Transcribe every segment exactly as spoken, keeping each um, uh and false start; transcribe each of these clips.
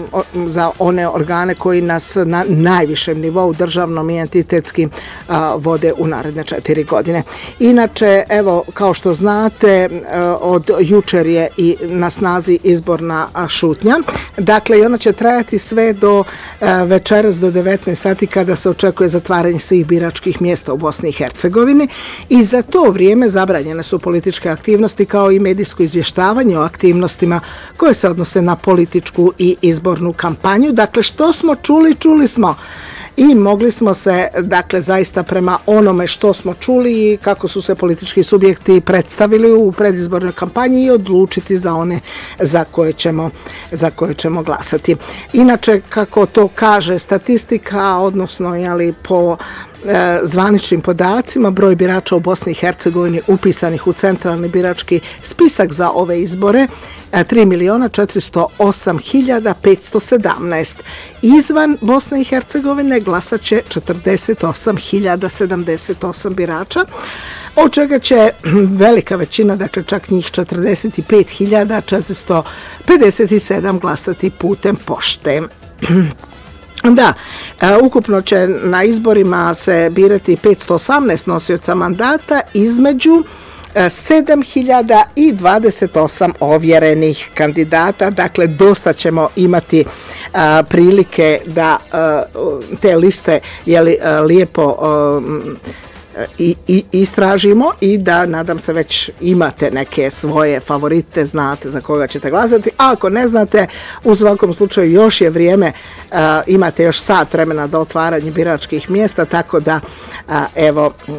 za one organe koji nas na najvišem nivou državnom i entitetski vode u naredne četiri godine. Inače, evo, kao što znate, od jučer je i na snazi izborna šutnja. Dakle, i ona će trajati sve do večeras do devetnaest sati kada se očekuje zatvaranje svih biračkih mjesta u Bosni i Hercegovini i za to vrijeme zabranjene su političke aktivnosti kao i medijsko izvještavanje o aktivnostima koje se odnose na političku i izbornu kampanju. Dakle, što smo čuli, čuli smo. I mogli smo se, dakle, zaista prema onome što smo čuli i kako su se politički subjekti predstavili u predizbornoj kampanji i odlučiti za one za koje ćemo, za koje ćemo glasati. Inače, kako to kaže statistika, odnosno jeli, po e, zvaničnim podacima, broj birača u Bosni i Hercegovini upisanih u centralni birački spisak za ove izbore tri miliona četiristo osam hiljada petsto sedamnaest. Izvan Bosne i Hercegovine glasat će četrdeset osam hiljada sedamdeset osam birača, od čega će velika većina, dakle čak njih četrdeset pet hiljada četiristo pedeset sedam glasati putem pošte. Da, ukupno će na izborima se birati petsto osamnaest nosioca mandata između sedam hiljada dvadeset osam ovjerenih kandidata, dakle dosta ćemo imati a, prilike da a, te liste jeli, a, lijepo a, I, i istražimo i da, nadam se, već imate neke svoje favorite, znate za koga ćete glasati, a ako ne znate, u svakom slučaju još je vrijeme, uh, imate još sat vremena do otvaranja biračkih mjesta, tako da uh, evo uh,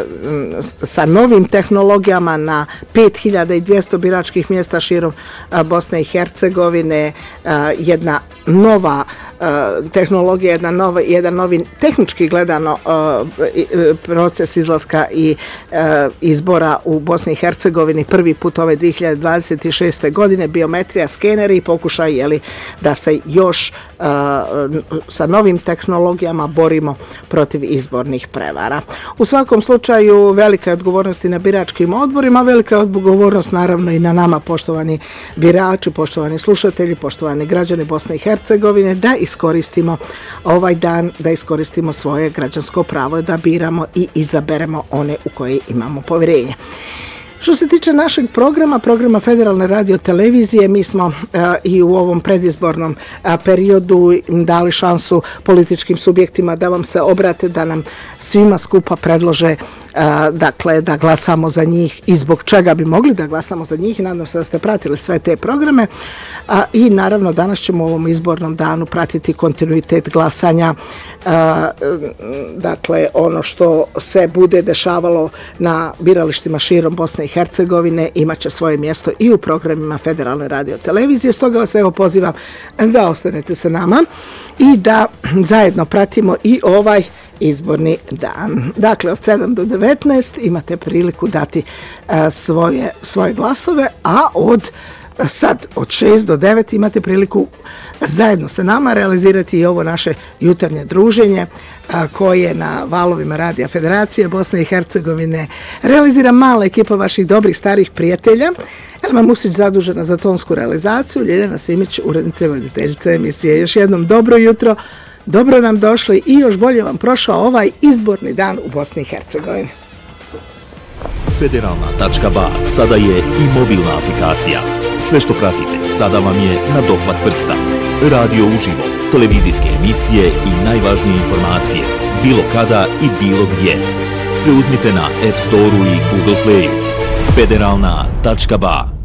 sa novim tehnologijama na pet hiljada dvjesto biračkih mjesta širom uh, Bosne i Hercegovine, uh, jedna nova uh, tehnologija, jedna nova, jedan novi tehnički gledano uh, proces izlaska i e, izbora u Bosni i Hercegovini prvi put ove dvije hiljade dvadeset šeste. godine, biometrija, skeneri i pokušaj jeli, da se još e, sa novim tehnologijama borimo protiv izbornih prevara. U svakom slučaju velika je odgovornost i na biračkim odborima, velika je odgovornost naravno i na nama, poštovani birači, poštovani slušatelji, poštovani građani Bosne i Hercegovine, da iskoristimo ovaj dan, da iskoristimo svoje građansko pravo, da biramo i izaberemo one u koje imamo povjerenje. Što se tiče našeg programa, programa Federalne radio televizije, mi smo uh, i u ovom predizbornom uh, periodu dali šansu političkim subjektima da vam se obrate, da nam svima skupa predlože uh, dakle, da glasamo za njih i zbog čega bi mogli da glasamo za njih. Nadam se da ste pratili sve te programe uh, i naravno danas ćemo u ovom izbornom danu pratiti kontinuitet glasanja, uh, dakle ono što se bude dešavalo na biralištima širom Bosne i Hercegovine imaće svoje mjesto i u programima Federalne radio televizije. Stoga vas evo pozivam da ostanete sa nama i da zajedno pratimo i ovaj izborni dan. Dakle, od sedam do devetnaest imate priliku dati uh, svoje, svoje glasove, a od sad od šest do devet imate priliku zajedno sa nama realizirati i ovo naše jutarnje druženje a, koje na valovima Radija Federacije Bosne i Hercegovine realizira mala ekipa vaših dobrih starih prijatelja. Elma Musić zadužena za tonsku realizaciju, Ljeljana Simić, urednica i voditeljica emisije. Još jednom dobro jutro, dobro nam došli i još bolje vam prošao ovaj izborni dan u Bosni i Hercegovini. Federalna tačka ba sada je i mobilna aplikacija. Sve što pratite sada vam je na dohvat prsta. Radio uživo, televizijske emisije i najvažnije informacije, bilo kada i bilo gdje. Preuzmite na App Store-u i Google Play-u. Federalna tačka ba